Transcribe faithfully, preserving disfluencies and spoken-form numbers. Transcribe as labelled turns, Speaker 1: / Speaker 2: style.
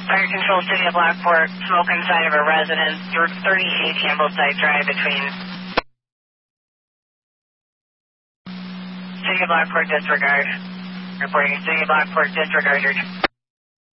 Speaker 1: Fire Control, City of Lockport, smoke inside of a residence, thirty-eight Campbellside Drive between City of Lockport, disregard. Reporting City of Lockport, disregard your...